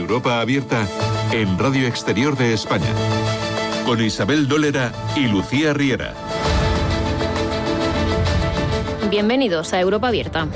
Europa Abierta en Radio Exterior de España, con Isabel Dólera y Lucía Riera. Bienvenidos a Europa Abierta.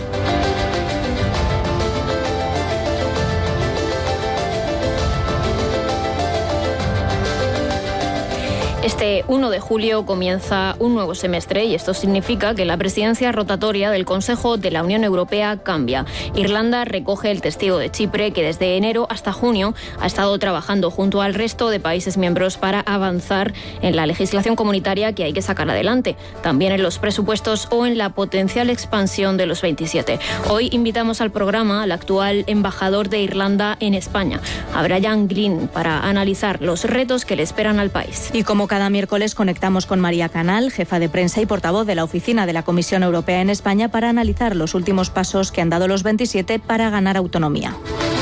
Este 1 de julio comienza un nuevo semestre y esto significa que la presidencia rotatoria del Consejo de la Unión Europea cambia. Irlanda recoge el testigo de Chipre, que desde enero hasta junio ha estado trabajando junto al resto de países miembros para avanzar en la legislación comunitaria que hay que sacar adelante, también en los presupuestos o en la potencial expansión de los 27. Hoy invitamos al programa al actual embajador de Irlanda en España, a Brian Greene, para analizar los retos que le esperan al país. Y como cada miércoles conectamos con María Canal, jefa de prensa y portavoz de la Oficina de la Comisión Europea en España, para analizar los últimos pasos que han dado los 27 para ganar autonomía.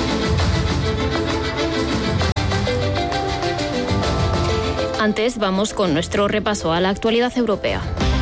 Antes vamos con nuestro repaso a la actualidad europea.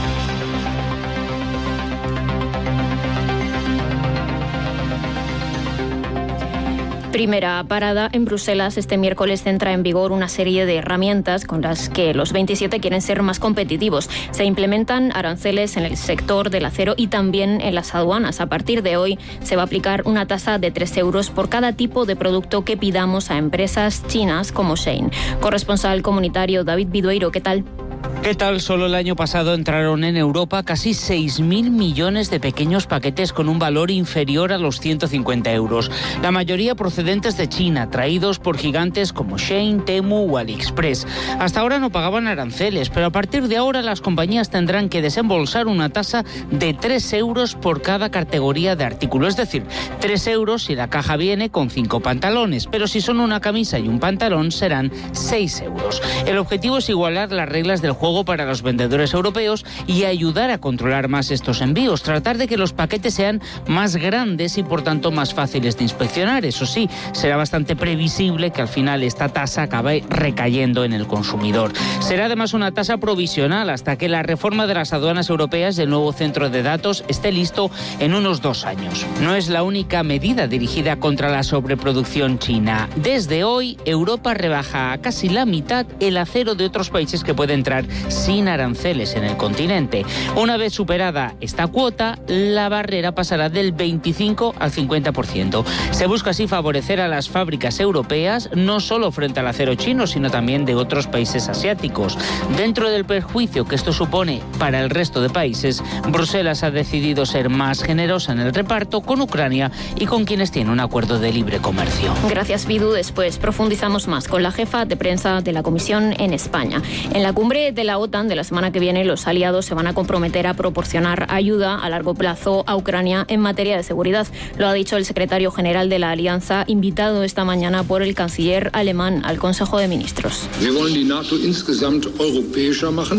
Primera parada en Bruselas. Este miércoles entra en vigor una serie de herramientas con las que los 27 quieren ser más competitivos. Se implementan aranceles en el sector del acero y también en las aduanas. A partir de hoy se va a aplicar una tasa de 3 euros por cada tipo de producto que pidamos a empresas chinas como Shein. Corresponsal comunitario David Bidueiro, ¿qué tal? ¿Qué tal? Solo el año pasado entraron en Europa casi 6.000 millones de pequeños paquetes con un valor inferior a los 150 euros. La mayoría procedentes de China, traídos por gigantes como Shein, Temu o AliExpress. Hasta ahora no pagaban aranceles, pero a partir de ahora las compañías tendrán que desembolsar una tasa de 3 euros por cada categoría de artículo. Es decir, 3 euros si la caja viene con 5 pantalones, pero si son una camisa y un pantalón serán 6 euros. El objetivo es igualar las reglas del juego para los vendedores europeos y ayudar a controlar más estos envíos, tratar de que los paquetes sean más grandes y por tanto más fáciles de inspeccionar. Eso sí, será bastante previsible que al final esta tasa acabe recayendo en el consumidor. Será además una tasa provisional hasta que la reforma de las aduanas europeas y el nuevo centro de datos esté listo en unos 2 años. No es la única medida dirigida contra la sobreproducción china. Desde hoy, Europa rebaja a casi la mitad el acero de otros países que puede entrar sin aranceles en el continente. Una vez superada esta cuota, la barrera pasará del 25 al 50%. Se busca así favorecer a las fábricas europeas, no solo frente al acero chino, sino también de otros países asiáticos. Dentro del perjuicio que esto supone para el resto de países, Bruselas ha decidido ser más generosa en el reparto con Ucrania y con quienes tienen un acuerdo de libre comercio. Gracias, Bidu. Después profundizamos más con la jefa de prensa de la Comisión en España. En la cumbre de la OTAN de la semana que viene, los aliados se van a comprometer a proporcionar ayuda a largo plazo a Ucrania en materia de seguridad. Lo ha dicho el secretario general de la Alianza, invitado esta mañana por el canciller alemán al Consejo de Ministros. Wir wollen die NATO insgesamt europäischer machen.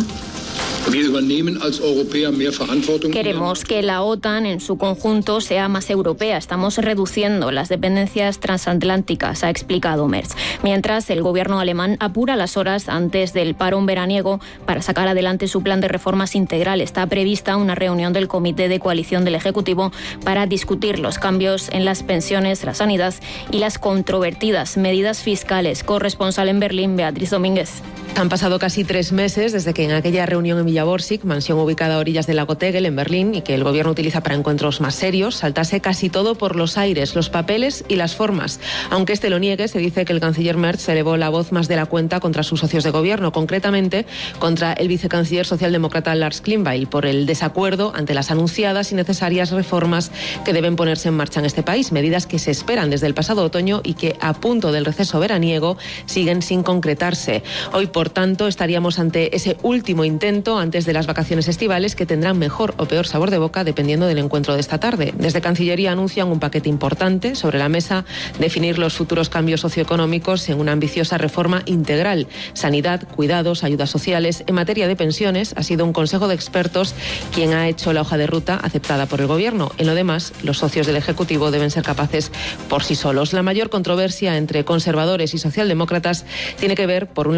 Queremos que la OTAN en su conjunto sea más europea. Estamos reduciendo las dependencias transatlánticas, ha explicado Merz. Mientras, el gobierno alemán apura las horas antes del parón veraniego para sacar adelante su plan de reformas integral. Está prevista una reunión del Comité de Coalición del Ejecutivo para discutir los cambios en las pensiones, la sanidad y las controvertidas medidas fiscales. Corresponsal en Berlín, Beatriz Domínguez. Han pasado casi 3 meses desde que en aquella reunión en Villaborsig, mansión ubicada a orillas del lago Tegel en Berlín y que el gobierno utiliza para encuentros más serios, saltase casi todo por los aires, los papeles y las formas. Aunque este lo niegue, se dice que el canciller Merz elevó la voz más de la cuenta contra sus socios de gobierno, concretamente contra el vicecanciller socialdemócrata Lars Klingbeil, por el desacuerdo ante las anunciadas y necesarias reformas que deben ponerse en marcha en este país, medidas que se esperan desde el pasado otoño y que, a punto del receso veraniego, siguen sin concretarse. Hoy, por tanto, estaríamos ante ese último intento antes de las vacaciones estivales que tendrán mejor o peor sabor de boca dependiendo del encuentro de esta tarde. Desde Cancillería anuncian un paquete importante sobre la mesa, definir los futuros cambios socioeconómicos en una ambiciosa reforma integral. Sanidad, cuidados, ayudas sociales. En materia de pensiones, ha sido un consejo de expertos quien ha hecho la hoja de ruta aceptada por el gobierno. En lo demás, los socios del Ejecutivo deben ser capaces por sí solos. La mayor controversia entre conservadores y socialdemócratas tiene que ver, por un lado, con la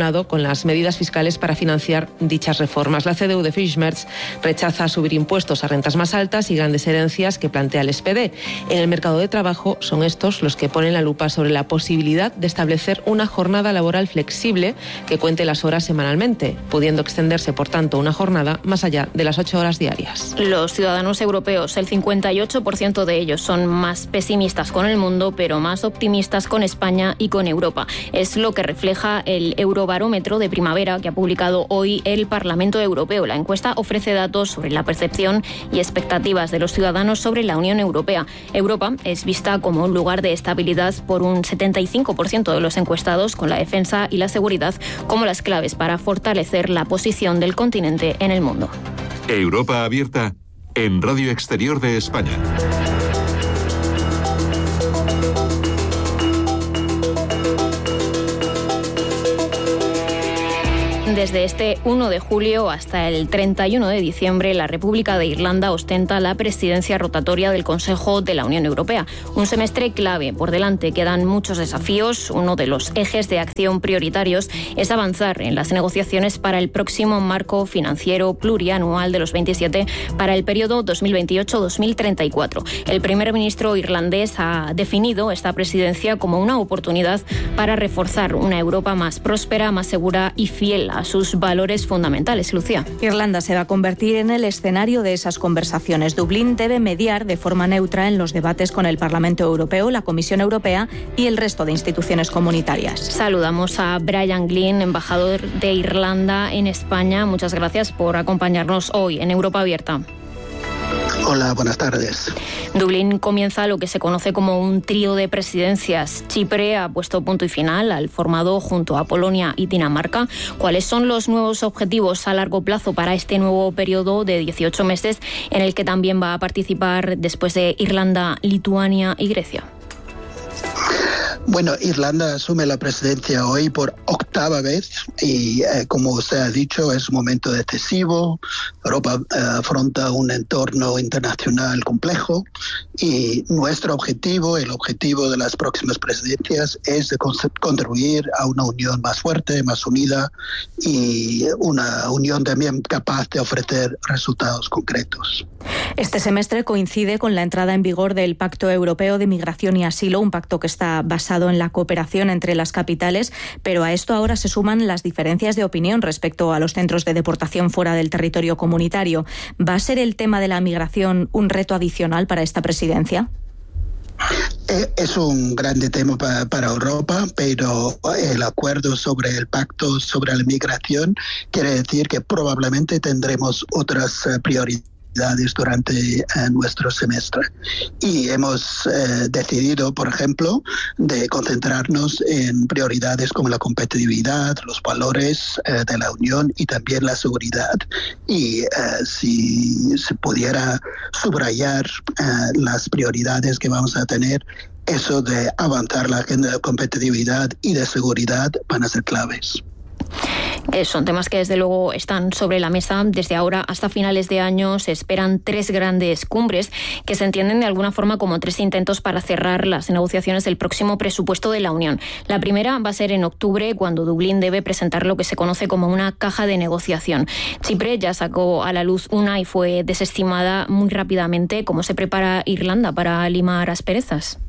las medidas fiscales para financiar dichas reformas. La CDU de Friedrich Merz rechaza subir impuestos a rentas más altas y grandes herencias que plantea el SPD. En el mercado de trabajo son estos los que ponen la lupa sobre la posibilidad de establecer una jornada laboral flexible que cuente las horas semanalmente, pudiendo extenderse, por tanto, una jornada más allá de las 8 horas diarias. Los ciudadanos europeos, el 58% de ellos son más pesimistas con el mundo, pero más optimistas con España y con Europa. Es lo que refleja el Eurobarómetro de primavera que ha publicado hoy el Parlamento Europeo. La encuesta ofrece datos sobre la percepción y expectativas de los ciudadanos sobre la Unión Europea. Europa es vista como un lugar de estabilidad por un 75% de los encuestados, con la defensa y la seguridad como las claves para fortalecer la posición del continente en el mundo. Europa abierta en Radio Exterior de España. Desde este 1 de julio hasta el 31 de diciembre, la República de Irlanda ostenta la presidencia rotatoria del Consejo de la Unión Europea. Un semestre clave por delante, quedan muchos desafíos. Uno de los ejes de acción prioritarios es avanzar en las negociaciones para el próximo marco financiero plurianual de los 27 para el periodo 2028-2034. El primer ministro irlandés ha definido esta presidencia como una oportunidad para reforzar una Europa más próspera, más segura y fiel a sus valores fundamentales. Lucía. Irlanda se va a convertir en el escenario de esas conversaciones. Dublín debe mediar de forma neutra en los debates con el Parlamento Europeo, la Comisión Europea y el resto de instituciones comunitarias. Saludamos a Brian Glynn, embajador de Irlanda en España. Muchas gracias por acompañarnos hoy en Europa Abierta. Hola, buenas tardes. Dublín comienza lo que se conoce como un trío de presidencias. Chipre ha puesto punto y final al formado junto a Polonia y Dinamarca. ¿Cuáles son los nuevos objetivos a largo plazo para este nuevo periodo de 18 meses en el que también va a participar después de Irlanda, Lituania y Grecia? Bueno, Irlanda asume la presidencia hoy por octava vez y, como usted ha dicho, es un momento decisivo. Europa afronta un entorno internacional complejo y nuestro objetivo, el objetivo de las próximas presidencias, es de contribuir a una unión más fuerte, más unida y una unión también capaz de ofrecer resultados concretos. Este semestre coincide con la entrada en vigor del Pacto Europeo de Migración y Asilo, un pacto que está basado en la cooperación entre las capitales, pero a esto ahora se suman las diferencias de opinión respecto a los centros de deportación fuera del territorio comunitario. ¿Va a ser el tema de la migración un reto adicional para esta presidencia? Es un grande tema para Europa, pero el acuerdo sobre el pacto sobre la migración quiere decir que probablemente tendremos otras prioridades durante nuestro semestre. Y hemos decidido, por ejemplo, de concentrarnos en prioridades como la competitividad, los valores de la Unión y también la seguridad. Y si se pudiera subrayar las prioridades que vamos a tener, eso de avanzar la agenda de competitividad y de seguridad van a ser claves. Son temas que desde luego están sobre la mesa. Desde ahora hasta finales de año se esperan 3 grandes cumbres que se entienden de alguna forma como 3 intentos para cerrar las negociaciones del próximo presupuesto de la Unión. La primera va a ser en octubre, cuando Dublín debe presentar lo que se conoce como una caja de negociación. Chipre ya sacó a la luz una y fue desestimada muy rápidamente. ¿Cómo se prepara Irlanda para limar asperezas?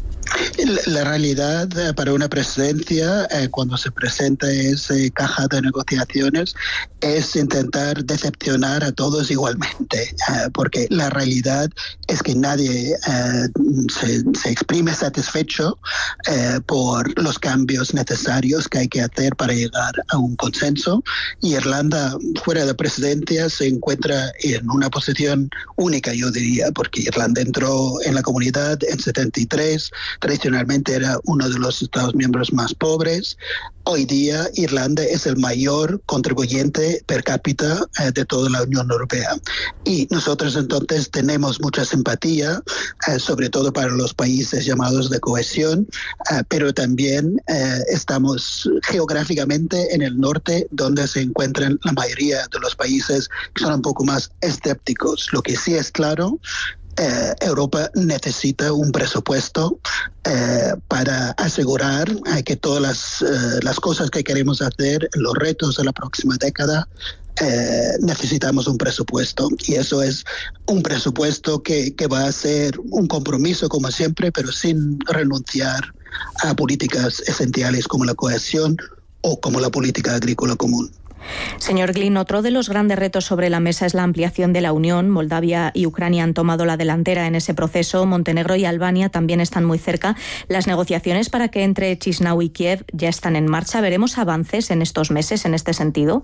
La realidad para una presidencia, cuando se presenta esa caja de negociaciones, es intentar decepcionar a todos igualmente, porque la realidad es que nadie se exprime satisfecho por los cambios necesarios que hay que hacer para llegar a un consenso. Y Irlanda, fuera de presidencia, se encuentra en una posición única, yo diría, porque Irlanda entró en la comunidad en 73, tradicionalmente era uno de los Estados miembros más pobres. Hoy día Irlanda es el mayor contribuyente per cápita de toda la Unión Europea. Y nosotros entonces tenemos mucha simpatía, sobre todo para los países llamados de cohesión, pero también estamos geográficamente en el norte, donde se encuentran la mayoría de los países que son un poco más escépticos. Lo que sí es claro Europa necesita un presupuesto para asegurar que todas las cosas que queremos hacer, los retos de la próxima década, necesitamos un presupuesto, y eso es un presupuesto que va a ser un compromiso como siempre, pero sin renunciar a políticas esenciales como la cohesión o como la política agrícola común. Señor Glynn, otro de los grandes retos sobre la mesa es la ampliación de la Unión. Moldavia y Ucrania han tomado la delantera en ese proceso. Montenegro y Albania también están muy cerca. Las negociaciones para que entre Chisinau y Kiev ya están en marcha. ¿Veremos avances en estos meses en este sentido?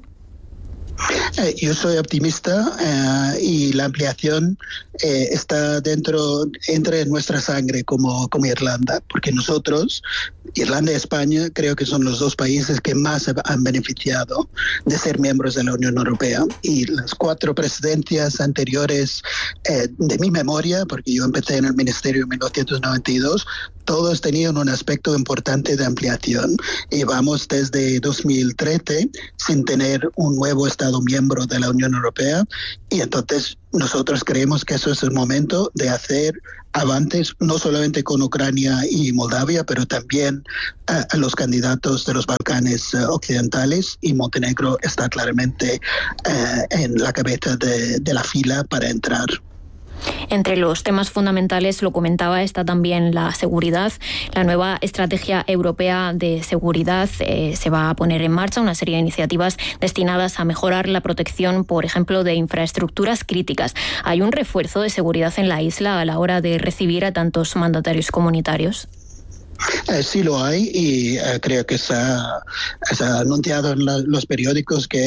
Yo soy optimista y la ampliación está entre nuestra sangre como Irlanda, porque nosotros, Irlanda y España, creo que son los dos países que más han beneficiado de ser miembros de la Unión Europea. Y las 4 presidencias anteriores de mi memoria, porque yo empecé en el ministerio en 1992, todos tenían un aspecto importante de ampliación. Y vamos desde 2013 sin tener un nuevo Estado miembro de la Unión Europea, y entonces nosotros creemos que eso es el momento de hacer avances, no solamente con Ucrania y Moldavia, pero también a los candidatos de los Balcanes occidentales, y Montenegro está claramente en la cabeza de la fila para entrar. Entre los temas fundamentales, lo comentaba, está también la seguridad. La nueva estrategia europea de seguridad se va a poner en marcha una serie de iniciativas destinadas a mejorar la protección, por ejemplo, de infraestructuras críticas. ¿Hay un refuerzo de seguridad en la isla a la hora de recibir a tantos mandatarios comunitarios? Sí lo hay, y creo que se ha anunciado en los periódicos que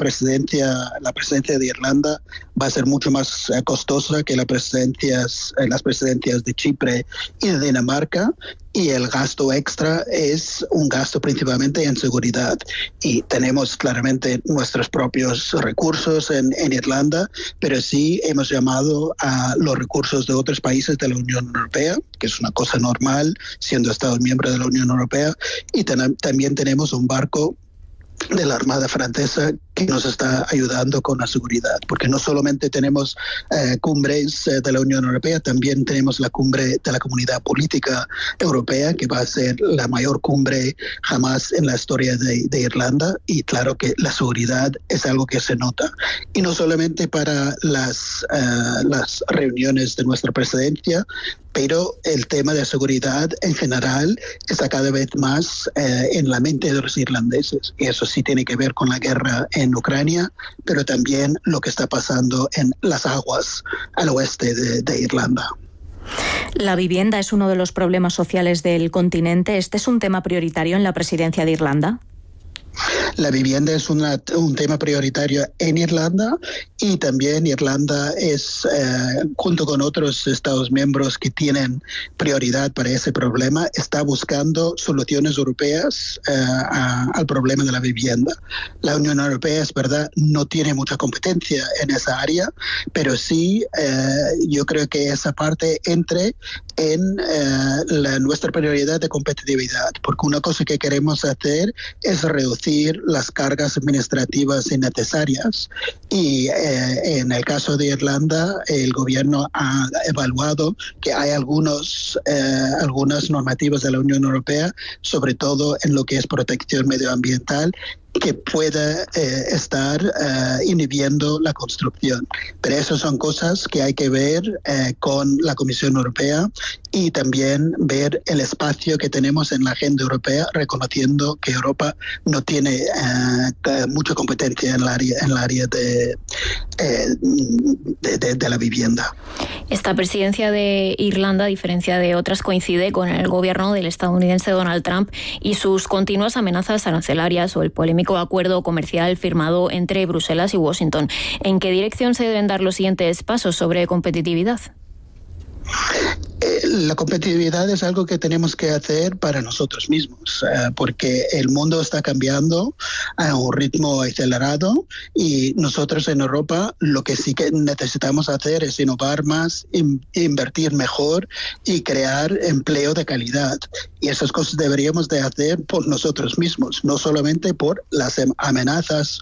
la presidencia de Irlanda va a ser mucho más costosa que las presidencias de Chipre y de Dinamarca, y el gasto extra es un gasto principalmente en seguridad. Y tenemos claramente nuestros propios recursos en Irlanda, pero sí hemos llamado a los recursos de otros países de la Unión Europea, que es una cosa normal siendo Estado miembro de la Unión Europea, y también tenemos un barco de la Armada Francesa que nos está ayudando con la seguridad, porque no solamente tenemos cumbres de la Unión Europea, también tenemos la cumbre de la Comunidad Política Europea, que va a ser la mayor cumbre jamás en la historia de Irlanda, y claro que la seguridad es algo que se nota, y no solamente para las reuniones de nuestra presidencia, pero el tema de seguridad en general está cada vez más en la mente de los irlandeses, y eso sí tiene que ver con la guerra en Ucrania, pero también lo que está pasando en las aguas al oeste de Irlanda. La vivienda es uno de los problemas sociales del continente. ¿Este es un tema prioritario en la presidencia de Irlanda? La vivienda es un tema prioritario en Irlanda, y también Irlanda es, junto con otros Estados miembros que tienen prioridad para ese problema, está buscando soluciones europeas al problema de la vivienda. La Unión Europea, es verdad, no tiene mucha competencia en esa área, pero sí yo creo que esa parte entre en nuestra prioridad de competitividad, porque una cosa que queremos hacer es reducir las cargas administrativas innecesarias, y en el caso de Irlanda el gobierno ha evaluado que hay algunas normativas de la Unión Europea, sobre todo en lo que es protección medioambiental, que pueda estar inhibiendo la construcción. Pero esas son cosas que hay que ver con la Comisión Europea, y también ver el espacio que tenemos en la agenda europea, reconociendo que Europa no tiene mucha competencia en el área de la vivienda. Esta presidencia de Irlanda, a diferencia de otras, coincide con el gobierno del estadounidense Donald Trump y sus continuas amenazas arancelarias o el polémico acuerdo comercial firmado entre Bruselas y Washington. ¿En qué dirección se deben dar los siguientes pasos sobre competitividad? La competitividad es algo que tenemos que hacer para nosotros mismos, porque el mundo está cambiando a un ritmo acelerado y nosotros en Europa lo que sí que necesitamos hacer es innovar más, invertir mejor y crear empleo de calidad. Y esas cosas deberíamos de hacer por nosotros mismos, no solamente por las amenazas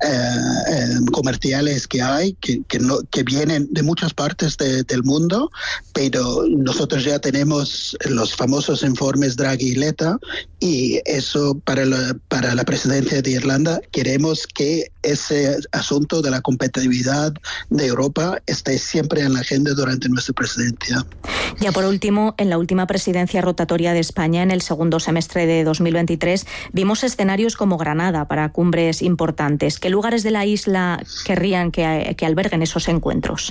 comerciales que hay, que vienen de muchas partes del mundo, pero nosotros ya tenemos los famosos informes Draghi y Letta, y eso para la presidencia de Irlanda queremos que ese asunto de la competitividad de Europa esté siempre en la agenda durante nuestra presidencia. Ya por último, en la última presidencia rotatoria de España, en el segundo semestre de 2023, vimos escenarios como Granada para cumbres importantes. ¿Qué lugares de la isla querrían que alberguen esos encuentros?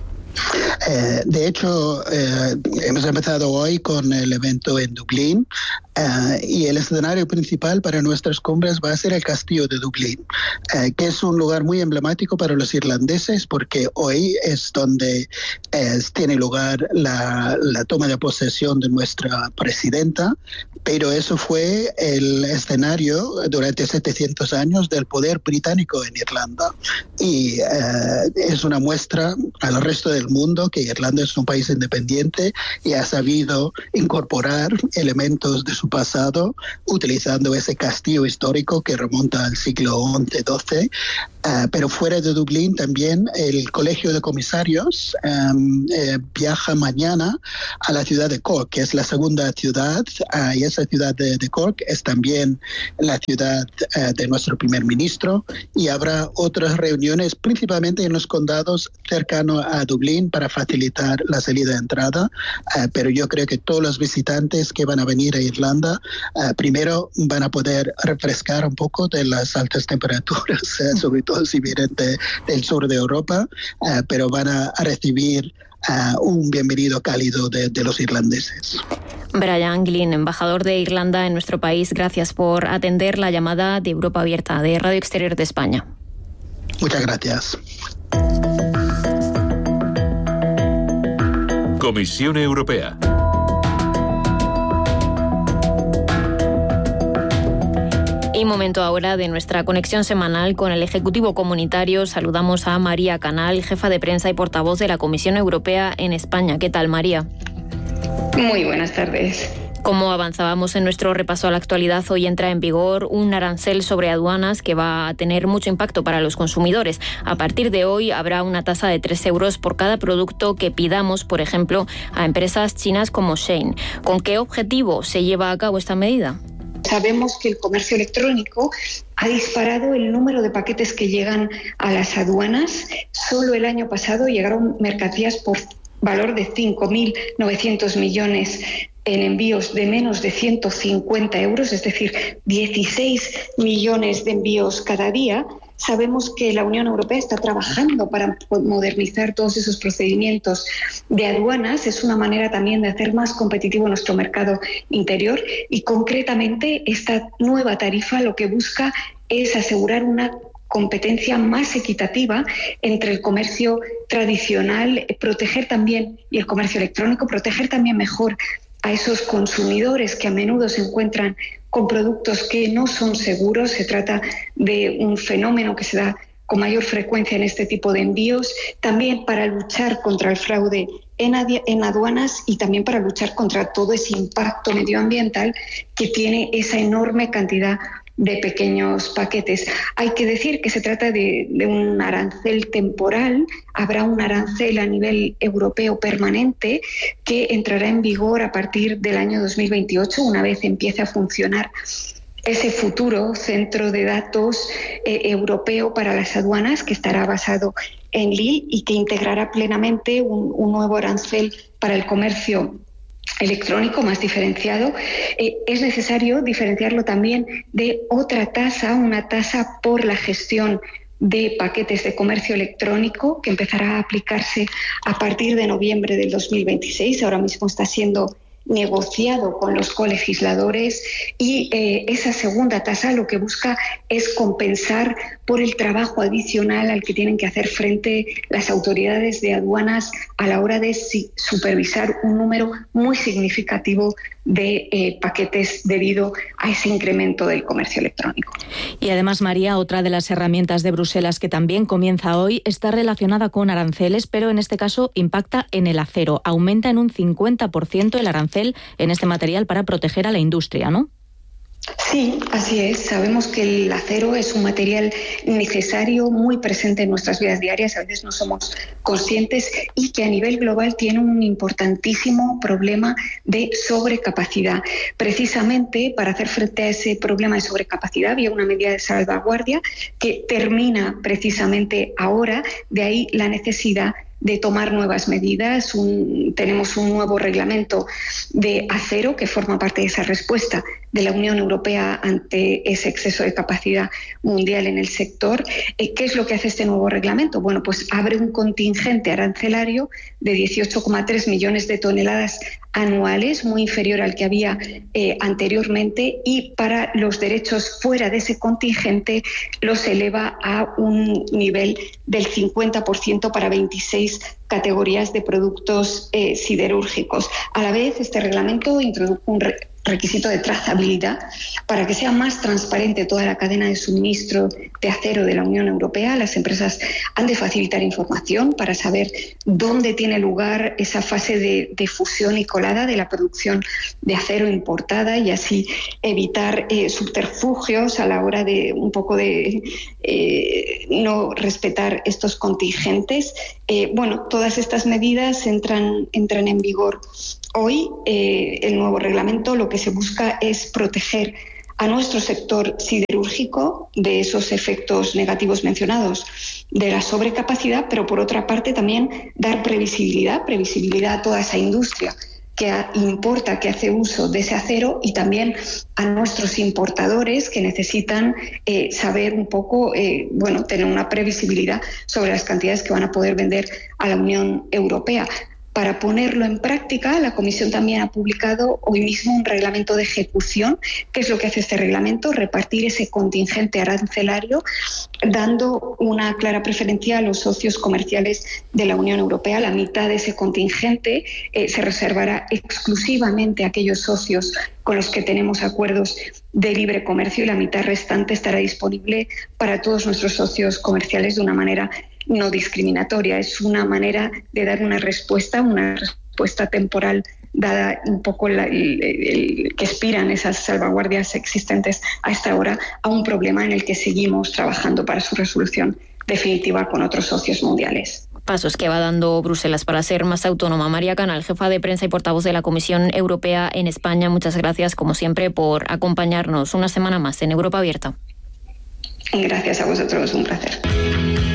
De hecho, hemos empezado hoy con el evento en Dublín y el escenario principal para nuestras cumbres va a ser el Castillo de Dublín, que es un lugar muy emblemático para los irlandeses porque hoy es donde tiene lugar la toma de posesión de nuestra presidenta, pero eso fue el escenario durante 700 años del poder británico en Irlanda y es una muestra al resto del mundo que Irlanda es un país independiente y ha sabido incorporar elementos de su pasado utilizando ese castillo histórico que remonta al siglo XI-XII. Pero fuera de Dublín también el Colegio de Comisarios viaja mañana a la ciudad de Cork, que es la segunda ciudad, y esa ciudad de Cork es también la ciudad de nuestro primer ministro, y habrá otras reuniones principalmente en los condados cercanos a Dublín para facilitar la salida y entrada, pero yo creo que todos los visitantes que van a venir a Irlanda primero van a poder refrescar un poco de las altas temperaturas, sobre todo si vienen del sur de Europa, pero van a recibir un bienvenido cálido de los irlandeses. Brian Glynn, embajador de Irlanda en nuestro país, gracias por atender la llamada de Europa Abierta de Radio Exterior de España. Muchas gracias. Comisión Europea. Y momento ahora de nuestra conexión semanal con el Ejecutivo Comunitario. Saludamos a María Canal, jefa de prensa y portavoz de la Comisión Europea en España. ¿Qué tal, María? Muy buenas tardes. Como avanzábamos en nuestro repaso a la actualidad, hoy entra en vigor un arancel sobre aduanas que va a tener mucho impacto para los consumidores. A partir de hoy habrá una tasa de 3 euros por cada producto que pidamos, por ejemplo, a empresas chinas como Shein. ¿Con qué objetivo se lleva a cabo esta medida? Sabemos que el comercio electrónico ha disparado el número de paquetes que llegan a las aduanas. Solo el año pasado llegaron mercancías por valor de 5.900 millones en envíos de menos de 150 euros, es decir, 16 millones de envíos cada día. Sabemos que la Unión Europea está trabajando para modernizar todos esos procedimientos de aduanas. Es una manera también de hacer más competitivo nuestro mercado interior y concretamente esta nueva tarifa lo que busca es asegurar una competencia más equitativa entre el comercio tradicional, proteger también, y el comercio electrónico, proteger también mejor a esos consumidores que a menudo se encuentran con productos que no son seguros. Se trata de un fenómeno que se da con mayor frecuencia en este tipo de envíos, también para luchar contra el fraude en aduanas y también para luchar contra todo ese impacto medioambiental que tiene esa enorme cantidad de pequeños paquetes. Hay que decir que se trata de un arancel temporal. Habrá un arancel a nivel europeo permanente que entrará en vigor a partir del año 2028, una vez empiece a funcionar ese futuro centro de datos europeo para las aduanas, que estará basado en Lille y que integrará plenamente un nuevo arancel para el comercio electrónico más diferenciado. Es necesario diferenciarlo también de otra tasa, una tasa por la gestión de paquetes de comercio electrónico que empezará a aplicarse a partir de noviembre del 2026. Ahora mismo está siendo negociado con los colegisladores y esa segunda tasa lo que busca es compensar por el trabajo adicional al que tienen que hacer frente las autoridades de aduanas a la hora de supervisar un número muy significativo de paquetes debido a ese incremento del comercio electrónico. Y además, María, otra de las herramientas de Bruselas que también comienza hoy está relacionada con aranceles, pero en este caso impacta en el acero. Aumenta en un 50% el arancel en este material para proteger a la industria, ¿no? Sí, así es. Sabemos que el acero es un material necesario, muy presente en nuestras vidas diarias, a veces no somos conscientes, y que a nivel global tiene un importantísimo problema de sobrecapacidad. Precisamente para hacer frente a ese problema de sobrecapacidad había una medida de salvaguardia que termina precisamente ahora, de ahí la necesidad de tomar nuevas medidas. Tenemos un nuevo reglamento de acero que forma parte de esa respuesta de la Unión Europea ante ese exceso de capacidad mundial en el sector. ¿Qué es lo que hace este nuevo reglamento? Bueno, pues abre un contingente arancelario de 18,3 millones de toneladas anuales, muy inferior al que había anteriormente, y para los derechos fuera de ese contingente los eleva a un nivel del 50% para 26 categorías de productos siderúrgicos. A la vez, este reglamento introdujo un requisito de trazabilidad para que sea más transparente toda la cadena de suministro de acero de la Unión Europea. Las empresas han de facilitar información para saber dónde tiene lugar esa fase de fusión y colada de la producción de acero importada y así evitar subterfugios a la hora de un poco de no respetar estos contingentes. Todas estas medidas entran en vigor hoy. El nuevo reglamento lo que se busca es proteger a nuestro sector siderúrgico de esos efectos negativos mencionados de la sobrecapacidad, pero por otra parte también dar previsibilidad a toda esa industria que importa, que hace uso de ese acero, y también a nuestros importadores que necesitan saber un poco, tener una previsibilidad sobre las cantidades que van a poder vender a la Unión Europea. Para ponerlo en práctica, la Comisión también ha publicado hoy mismo un reglamento de ejecución. ¿Qué es lo que hace este reglamento? Repartir ese contingente arancelario, dando una clara preferencia a los socios comerciales de la Unión Europea. La mitad de ese contingente se reservará exclusivamente a aquellos socios con los que tenemos acuerdos de libre comercio, y la mitad restante estará disponible para todos nuestros socios comerciales de una manera no discriminatoria. Es una manera de dar una respuesta temporal, dada un poco que expiran esas salvaguardias existentes a esta hora, a un problema en el que seguimos trabajando para su resolución definitiva con otros socios mundiales. Pasos que va dando Bruselas para ser más autónoma. María Canal, jefa de prensa y portavoz de la Comisión Europea en España, muchas gracias, como siempre, por acompañarnos una semana más en Europa Abierta. Gracias a vosotros, un placer.